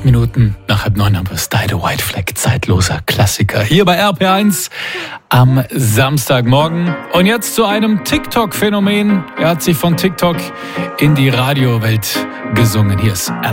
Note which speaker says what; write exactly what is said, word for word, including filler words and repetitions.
Speaker 1: Acht Minuten nach halb neun haben wir Die the White Flag, zeitloser Klassiker. Hier bei R P eins am Samstagmorgen. Und jetzt zu einem TikTok-Phänomen. Er hat sich von TikTok in die Radiowelt gesungen. Hier ist